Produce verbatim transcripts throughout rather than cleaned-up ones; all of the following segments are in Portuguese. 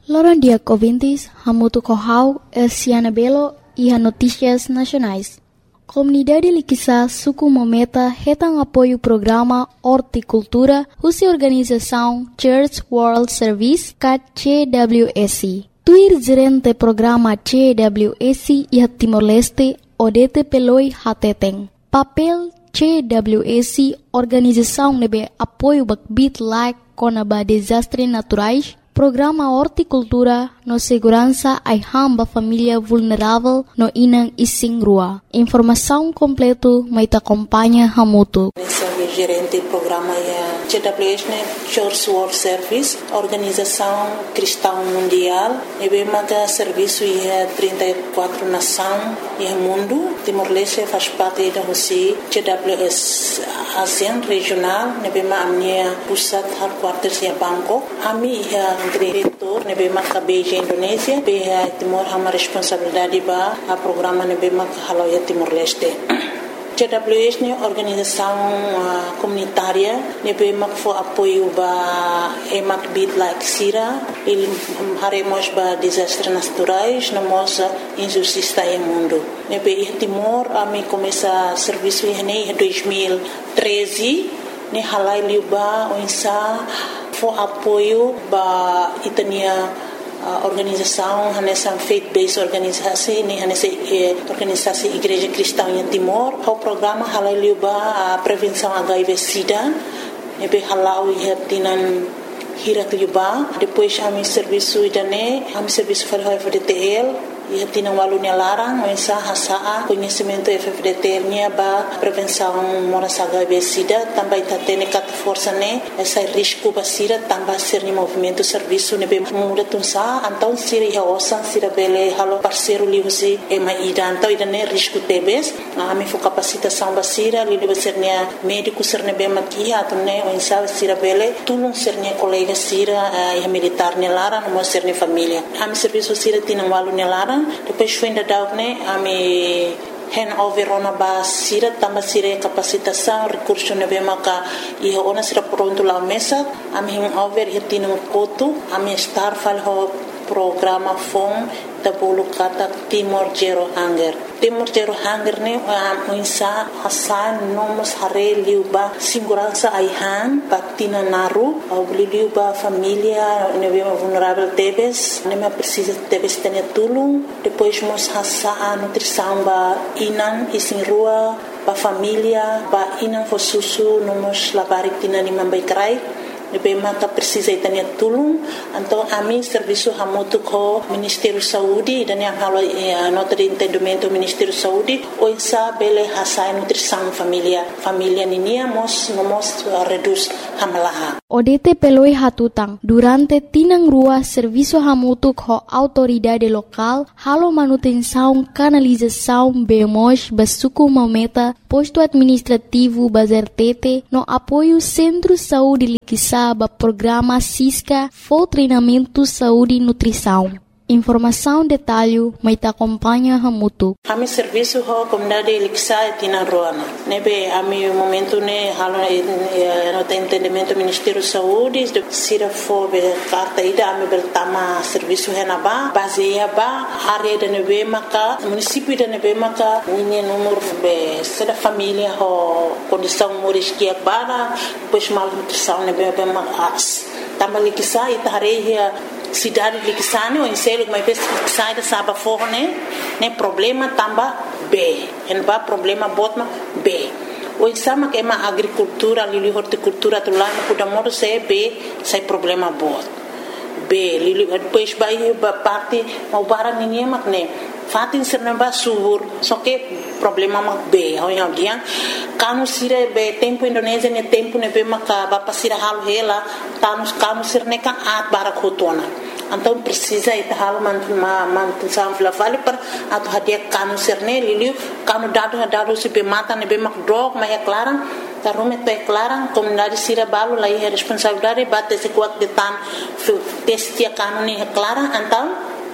Loran dia ouvintes, Hamutu Kohau, Elciana Belo e a Notícias Nacionais. Comunidade Liquiçá Suku Mometa retam apoio programa Horticultura, Russa Organização Church World Service, C W S. Tuir gerente programa C W S e Timor-Leste, Odete Peloi Hateteng. Papel C W S, Organização nebe apoio bakbit like conaba desastres naturais, Programa Horticultura no segurança ai hamba família vulnerável no inang ising rua. Informação completo mai te acompanha Hamutu. Gerente do programa é C W S, Church World Service, Organização Cristã Mundial. E bem que serviço é trinta e quatro nações e mundo. Timor-Leste faz parte da Rússia. C W S ASEAN regional. E bem a minha pusat headquarters é Bangkok. A minha é diretor. E bem que Beijing Indonésia. Bem Timor hama responsabilidade ba a programa e bem que halo é Timor-Leste. C W S é organização uh, comunitária, nebe mak fo apoio ba emak bit like sira, il haremos ba desastres naturais, na moça injustiça em mundo. Nebe em Timor, a mim começa serviço em dois mil e treze, ne halai liuba onsa fo apoio ba itania Uh, organização, nessa faith-based organização, nessa eh, organização Igreja Cristã em Timor, o programa halaliuba a prevenção H I V/SIDA, nebe halau ia tinan hirak liuba, depois a mi serviço idane, a mi serviço para o F D T L, ia tinan walunya larang, mensa hasaa conhecimento F D T L nya ba prevenção moras H I V/SIDA, também tá tendo cat força né, essa risco basira também ser no movimento serviço nebe muda tunsa, então sira ia osan sira bele halo parceiro liusi e mai ida, então ida né risco tebes, a mi fo capacitação basira li liu ser nya médico ser nebe makia atau né mensa sira bele tulung ser nya colega sira ia militar nya lara no ser nya família, a mi serviço sira tinan walunya lara. Depois foi ainda dar né a me hand over ona ba sira tamba sira capacitação recurso nebe maka e ona sira pronto lá mesa a me hand over e tino koto a me star fal ho programa fom da bolu kata Timor Zero Hunger. Timor Zero Hunger ne a insa hasan nomos hare liuba segurança aihan patina naru au liuba família nebe vulnerável tebes nebe precisa tebes tenia tulung depois mos hasa a nutrição ba inan isin rua ba família ba inan fo susu nomos labarik tina ni mambai krai nebe maka precisa itania tulung então a mim serviço hamutu ko Ministério Saúde dan yang halo eh, nota de entendimento Ministério Saúde o insa bele hasai nutrição família família ninia mos mos uh, reduz hamalaha Odete peloi hatutang durante tinang rua serviço hamutu ko autoridade local halo manutenção canalização bemos basuku mometa posto administrativo bazertete no apoio Centro Saúde Liquiçá ba programa Cisca for treinamento saúde e nutrição. Informação detalhe mai te acompanha Hamutu. A mi serviço ho comunidade Liquiçá tina roana. Nebe a mi momento ne halo no te entendimento Ministério Saúde sira fo be carta ida a mi bertama serviço henaba baseia ba área de nebe maka município de nebe maka ninha número be seda família ho condição moriskia bara pois mal nutrição nebe be mas tama Liquiçá itareia cidade de Liquiçá o enselo mas vez sai da saba forne né problema tamba B en ba problema botma B o insama que é uma agricultura ali horticultura tu lá no puda modo se B sai problema bot B lili depois vai parte mau barang ninguém mak né fatin serna ba subur só que problema mak B ao yang dia kanu sire be tempo Indonésia ne tempo ne be maka ba pasira halu hela tanus kanu sirne kan at barak hotona então precisa ita halu man man sam fla vale per atu hadia kanu sirne liliu kanu dado dado se be mata ne be mak drog ma é clara tarume te clara comunidade sira balu lá é responsabilidade bate se kuat de tan testia kanu ni é clara então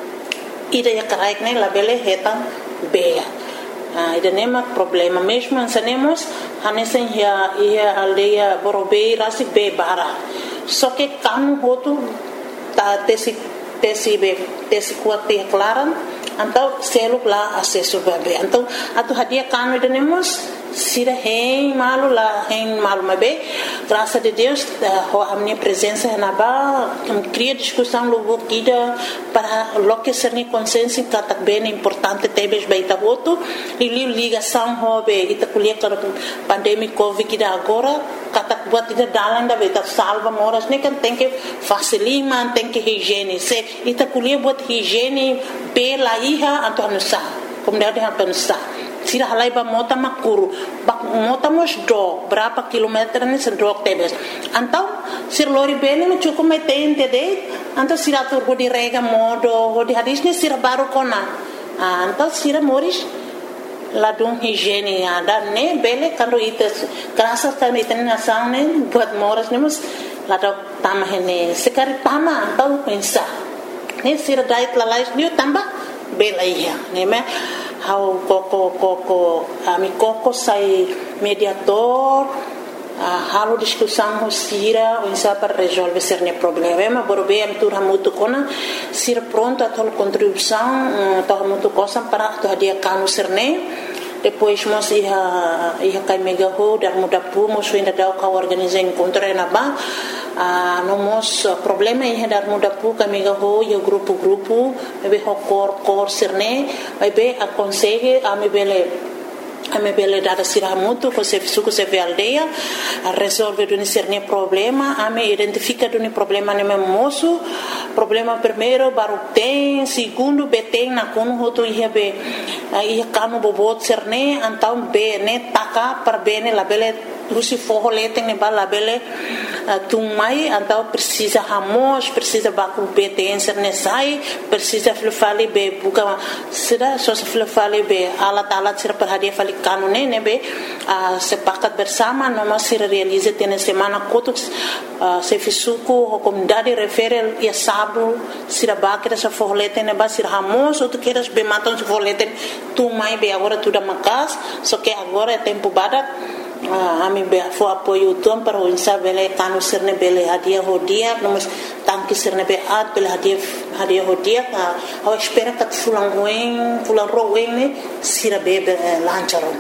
ida ya karaik ne labele hetan be ah ida nema problema mesmo ensinamos hanesen ya ia aldeia borobei rasi be bara só que kanu hotu ta tesi tesi be tesi kuat te klaran então seluk lá acesso bebe então atu hadia kanu denemos sira hein malu lá hein malu mabe graças a Deus a minha presença na ba cria discussão logo guida para loque ser ni consciência que tá bem importante tebes baita voto e ligação hobe ita kuliah para pandemia covid kita agora kata buat ita dalan da beta salva moras ne kan tem que facilima tem que higiene se ita kuliah buat higiene pela iha atau nusa kemudian dia atau nusa sira halai ba mota makuru bak mota mos do berapa kilometer ni sedok tebes antau sir lori bene me cukup metente de antau sira tur go di rega modo go di hadis ni sira baru kona antau sira moris ladung higiene ada ne bele kando ite graças a ite nação ne buat moras nemos ladok tamah ne sekari tama antau pensa ne sira dait lalais ni tambah bela ia ne me how koko koko ami koko sai mediador uh, halo discussão com sira ou insa para resolver certo problema mas por bem tu ramuto kona sira pronto a toda contribuição tá muito coisa para tu dia cano cerne depois nós ia ia cai mega ho dar muda pu nós ainda dá o organizar encontro na ba ah no mos problema ia dar muda pu cai mega ho ia grupo grupo bebe ho cor cor cerne bebe aconselhe a me bele a me bele dada sira muito com se suco se ve aldeia a resolver do cerne problema a me identifica do problema ne moço problema primeiro baru tem segundo beteng na kono hoto ia be ia kanu bobot cerne antau be ne taka per bene la bele Lucy forro leteng ne bala bele tung mai antau precisa hamos precisa baku beten cerne sai precisa flufali be buka sira so flufali be alat alat sira perhadia fali kanune ne be sepakat bersama noma sira realize tene semana kotuk se fisuku comunidade referel ia sabu sira bakira sa forro leteng ne ba sira hamos outro queiras be matam se forro leteng tung mai be agora tudo makas só que agora é tempo badak a mim be fo apoio tom para o insabele cano cerne bele hadia hodia nós tanque cerne be at bele hadia hadia hodia a espera que fulan ruim fulan ruim ne sira bebe lancharon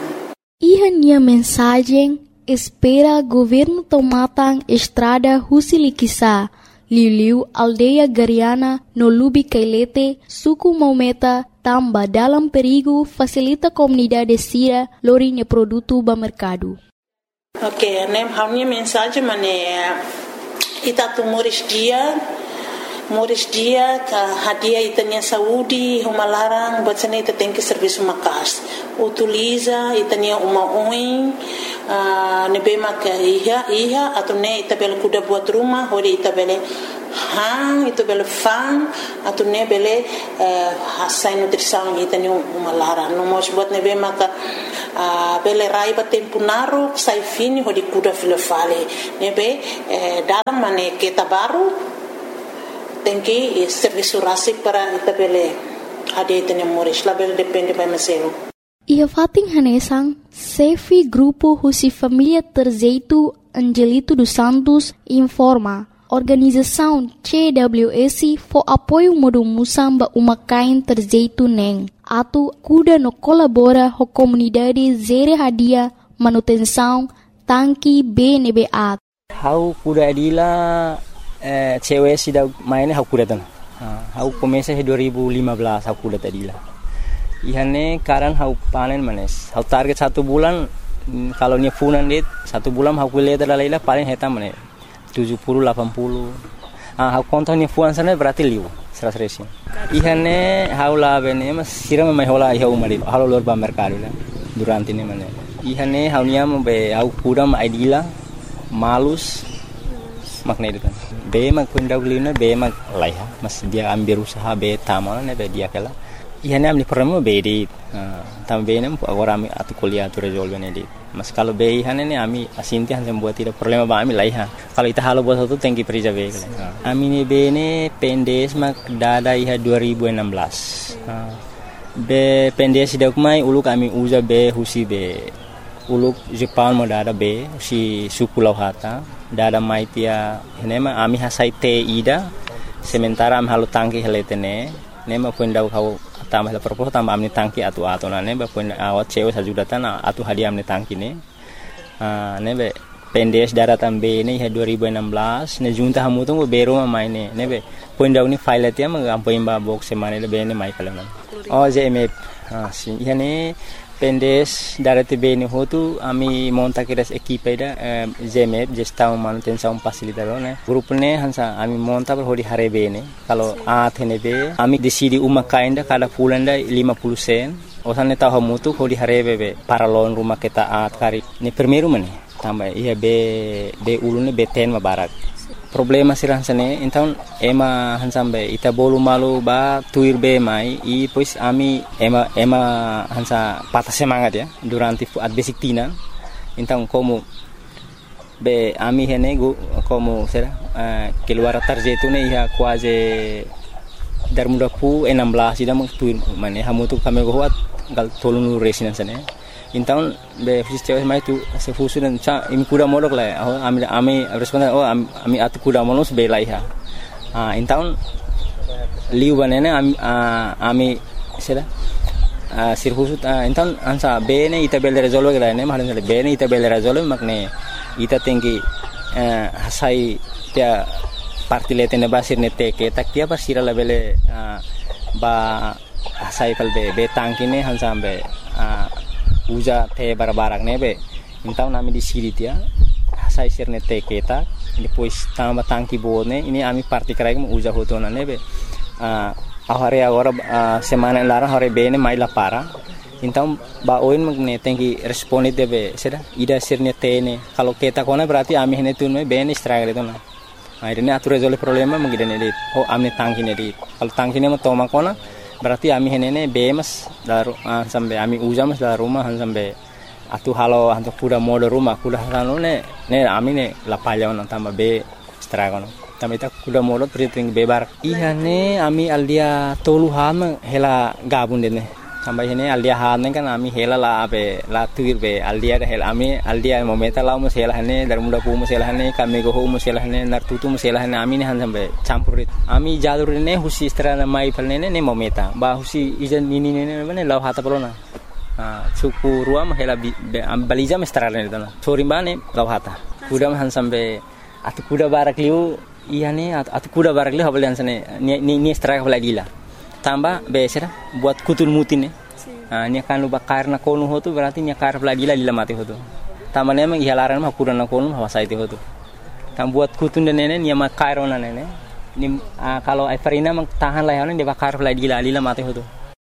e minha mensagem espera governo tomatang estrada Husilikisa Liliu aldeia Gariana no Lubi Kailete suku Maumeta tamba dalam perigo facilita comunidade sira lorinha produto ba mercado. Ok, né? A minha mensagem é ita tu moris dia, moris dia que hadia itanya saúde, uma larang, buat sana ita tem que serviço makas. Utiliza itanya uma oin, nebema que ia ia atau ne ita bela kuda buat rumah, hori ita bela hang itu bela fan atau ne bela hasai nutrição itanya uma larang. Nomos buat nebema que bela raiba tempo naru sai fini hodi kuda filofale nebe dalam mane kita baru tem que serviço rasi para itabele ade tene moris label depende by meselo ia fating hanesang Sefi grupo Husi Família Terzeito Angelito dos Santos informa organização C W S for apoio modo musamba umakain Terzeito neng atu kuda no colabora ho comunidade zere hadia manutenção tanki B N B A hau kuda adila eh, cewek sida maine hau kuda tan hau komesa he dua ribu lima belas hau kuda adila ihane karan hau panen manes hau target satu bulan kalau nya funan dit satu bulan hau kuliah dalaila paling heta manes tujuh puluh delapan puluh ah hau kontonya fuan sana berarti liu seratus resin ihane haula bene mas sira mai hola iha umari halo lor ba mercado la durante ne mane ihane haunia be au kudam aidila malus makna itu kan be mak kundau lina be mak laiha mas dia ambil usaha be tamal ne be dia kala ihane amni promo be di também nem agora ami atu kuliah tu resolve ne di mas kalau be ihane ne ami asinti han sembuat tidak problema ba ami laiha kalau ita halo bos tu tengki perija be kala ami ne be ne pendes mak dada iha dua ribu enam belas be pendes dak mai uluk ami uza be husi be uluk Jepang mo dada be si suku lauhata dada mai tia henema ami hasai te ida sementara am halo tangki heletene ne ma pun dau kau tambah la propos tambah amni tangki atu atu na ne ba pun awat cewe sajudatan atu hadiah amni tangki ne ah ne be pendes daratan be ne dua ribu enam belas ne junta hamu tu bero ma mai ne ne be pun dau ni file tia ma am poin ba box semane le be ne mai kala oh je me ah si yani pendes darate be ne hotu ami monta kiras equipe da zemep gestão manutenção facilitador né grupo ne hansa ami monta per hodi hare be ne kalau a thene be ami decidi uma kainda kada pulanda lima puluh sen osane ta hamutu hodi hare be para lon rumah kita at kari ne primeiro mane tambah iya be be ulune be ten ma barak problema sirang sane então ema hansambe ita bolu malu ba tuir be mai i pois ami ema ema hansa patah semangat ya durante at basic tina então como be ami hene go como será uh, keluar tarjetu ne ia quase dar muda pu enam belas ida meng tuir mane hamu tu kami go hat gal tolunu resinan sane então be fisios mai tu se fusu dan cha imi kuda modok la oh ami ami responden oh ami atu kuda monos be lai ha ah então liu banana ami ami sera ah sirfusu então ansa be ne ita bel resolve la ne mahalan be ne ita bel resolve makne ita tinggi hasai tia partile tene basir ne teke tak tia pasira la bele ba hasai pal be be tangkine hansambe uja te barbarak nebe então nami di siri dia sai sirne te keta depois tamba tangki bone ini ami parti krai mu uja hotona nebe ah ahare agora semana lara hore bene mai la para então ba oin magne tenki responde debe seda ida sirne tene kalau keta kona berarti ami hene tunme bene struggle itu na akhirnya atur resolve problema mengidane dit oh ami tangki ne dit kalau tangki ne ma toma kona berarti ami henene bemas daru uh, sampai ami ujamas dari rumah sampai atu halo anto kuda mode rumah kuda halo ne ne ami ne lapaya on tambah be stragon tambah ita kuda mode priting bebar iya ne ami aldia tolu ham hela gabun dene tambah hene aldia han kan ami hela la be la tuir be aldia hela ami aldia momenta la mus hela hene dari muda pu mus hela hene kami go mus hela hene nar tutu mus hela hene ami ne han sampai campurit ami jalur ne husi strana mai palne ne momenta ba husi ijan ini ne ne law hata polona ah suku ruam hela am baliza mestrana ne dana sori bane law hata kuda han sampai atu kuda barak liu iya ne atu kuda barak liu habalian sane ni ni strike lagi lah tambah besera buat kutul mutin ne ah nya kan luba karna konu hotu berarti nya kar lagi lah lila mati hotu tambah ne mang ihalaran mah kurana konu hawasa itu hotu tam buat kutun de nene nya mak kairona nene ni kalau Everina mang tahan lah ne de bakar lagi lah lila mati hotu.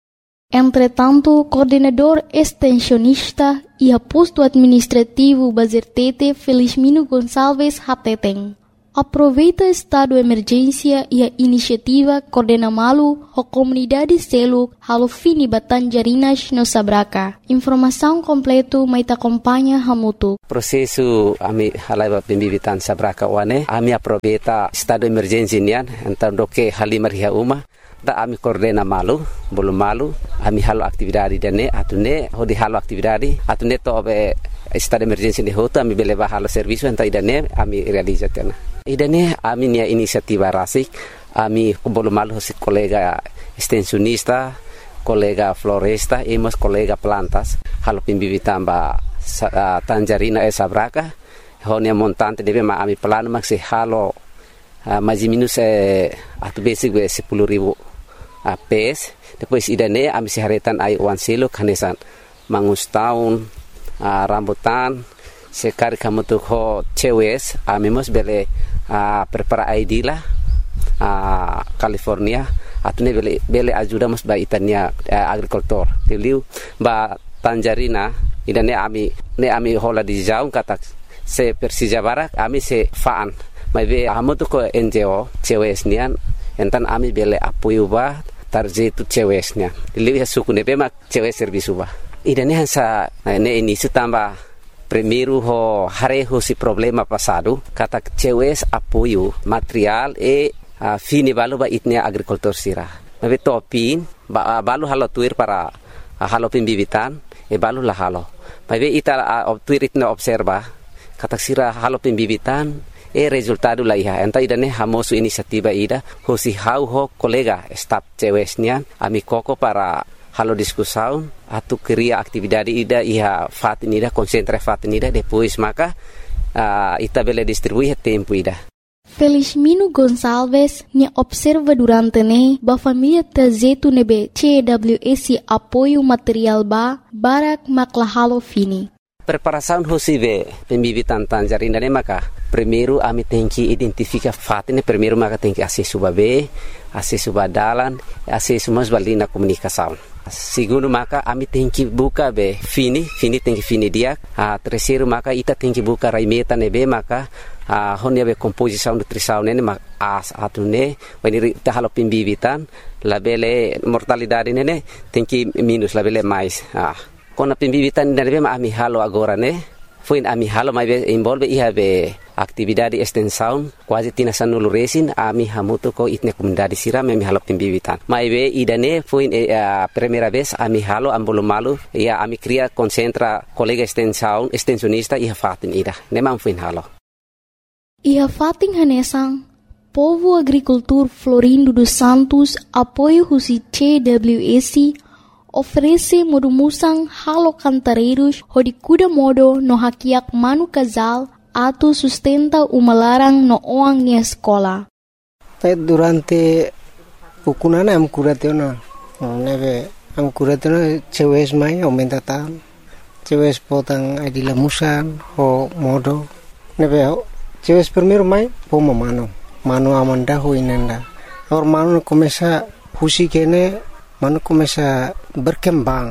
Entretanto, coordenador extensionista e aposto administrativo Bazertete Felizmino Gonçalves Hateteng aproveita estado de emergência e a iniciativa Coordena Malu, a comunidade Seluk, halo fini Batanjarinas no Sabraka. Informação completa maita acompanha Hamutu. Prosesu ami halaiba pembibitan Sabraka wane, ami aproveita estado de emergência nian, então doke halimar hia uma, da ami Coordena Malu, belum malu, ami halo aktividade dene, atune hodi halo aktividade, atune to be estado de emergência ni hotu ami beleba halo serviço enta idane ami realizatena. Idane ami nia inisiativa rasik ami belum malu si kolega extensionista, kolega floresta, emos kolega plantas, halo pimbibitan ba uh, Tanjarina e Sabraka, honia montante debe ma ami plano maksi halo uh, maji minus e atu basic be sepuluh ribu uh, pes. Depois idane ami siharetan ai wan silo kanesan mangus tahun uh, rambutan sekali kamu tuh ho cewes ami mos bele uh, prepara I D lah uh, California atune bele bele ajuda mos ba itania uh, agrikultur tiliu ba Tanjarina idane ami ne ami hola di jaung kata se Persija Barak ami se faan mai be amu tuh ko N G O cewes nian entan ami bele apuyu ba tarje tu cewes nian tiliu ya suku ne be mak cewes servisu ba idane hansa ne ini sutamba primeiro ho hareho si problema passado kata cewes apoio material e uh, fini balu ba itnia agricultor sira mabe topin ba uh, balu halo tuir para uh, halo pimbibitan e balu la halo mabe ita uh, tuir itna observa kata sira halo pimbibitan e resultado la iha enta idane hamosu inisiativa ida hosi hau ho kolega staf cewesnya ami koko para halo diskusaun atu keria aktividade ida iha fatin ida konsentra fatin ida depois maka uh, ita bele distribuir tempo ida. Felizmino Gonçalves nya observa durante ne ba família tazetu nebe C W S apoio material ba barak maklahalo fini. Preparação hosive pembibitan tanjarinda ne maka primeiro ami tem que identificar fatine primeiro maka tem que acesso babe acesso badalan acesso mas balina comunicação. Segundo maka ami tem que buka be fini fini tem que fini dia. Ah terceiro maka ita tem que buka raimeta nebe maka ah honia be composição nutrição nene mak as atune weniri ta halo pembibitan labele mortalidade nene tem que minus labele mais ah kona pembibitan nebe ma ami halo agora ne foi ami halo mai be envolve iha be atividade extensão quase tina sanulu resin ami hamuto ko itne comunidade siram ami halo pembibitan mai be idane foi a primeira vez ami halo ambolomalu ia ami cria concentra colega extensão extensionista iha fatin ida nemam foi halo Iha fating hanesang, Povo Agricultor Florindo dos Santos, apoio husi C W S, oferece modo musang halo cantareiros, hodi kuda modo no hakiak manu casal, atu sustenta umalarang no oang nia escola. Durante pukunana am kuratena, neve am kuratena cewes mai aumenta tam, cewes potang adila musang ho modo, neve cewes primeiro mai poma mano mano amanda ho inenda or mano começa husi kene mano começa berkembang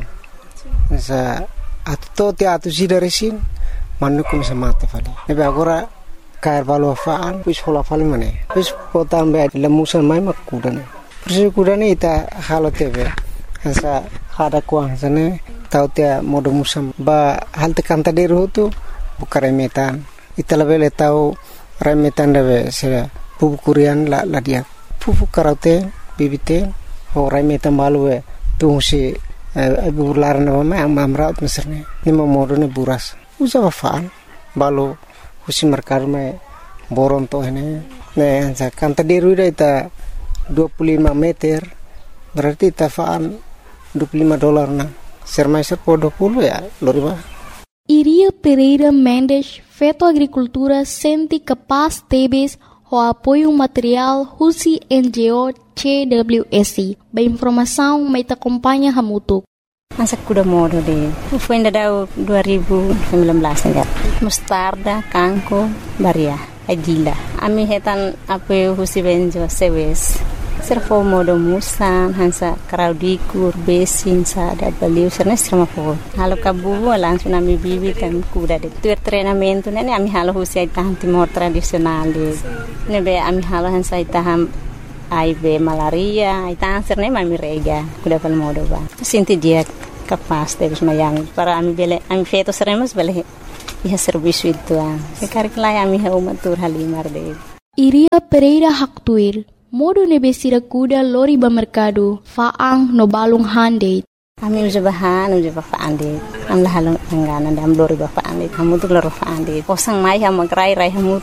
sa atto te atu sida resin mano começa mate fali nebe agora cair valo faan pus hola fali mane pus potan be lemusan mai makudane persi kudane ita halo tebe sa hada kuang sane tau te modo musam ba hal te kanta deru tu bukare metan ita lebele tau remetan debe se pupu kurian la la dia pupu karate bibite ho remetan balwe tu si bular na ma amra meserne ni momodo ne buras usa faan balo husi markar me boron to hene ne sa kanta deru ita dua puluh lima meter berarti ta faan dua puluh lima dolar na sermaiser po dua puluh ya loriba. Iria Pereira Mendes, Feto Agricultura, sente capaz tebes o apoio material husi N G O C W S. Ba informação mai ta acompanha hamutuk. Masa kuda modo de. Foi ainda dua ribu sembilan belas enggak. Mustarda, kangko, baria, adila. Ami hetan apoio husi benjo sewes. Servo modo musan hansa kraudikur besin sa da baliu serna serma po halo kabu langsung ami bibitan kuda de tur treinamento nene ami halo husi taham timor tradisional de nebe ami halo hansa taham I B malaria ita serne ami rega kuda pal modo ba sinti dia kapas terus mayang para ami bele ami feto seremos bele iha serviço itu sekarang lai ami ha umatur halimar de Iria Pereira Haktuir modo nebesira kuda lori ba mercado faang no balung hande ami uja bahan uja ba faande am la halong angana dam lori ba faande hamu tu lori faande posang mai ha magrai rai hamu